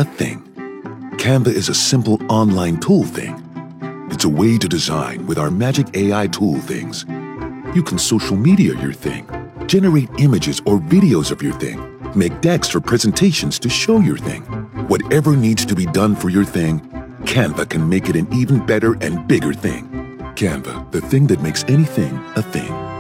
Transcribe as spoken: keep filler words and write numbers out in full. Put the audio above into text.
a thing. Canva is a simple online tool thing. It's a way to design with our magic A I tool things. You can social media your thing, generate images or videos of your thing, make decks for presentations to show your thing. Whatever needs to be done for your thing, Canva can make it an even better and bigger thing. Canva, the thing that makes anything a thing.